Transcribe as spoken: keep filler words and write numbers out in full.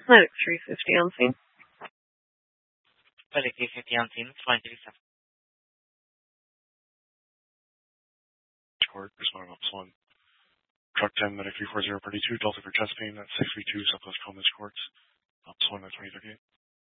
Medic three fifty on scene. Medic three fifty on scene, flying thirty-seven. Court, responding Ops one. Truck ten, Medic three forty, thirty-two, Delta for chest pain at six three two Southwest Commons Court. Ops one at twenty thirty-eight.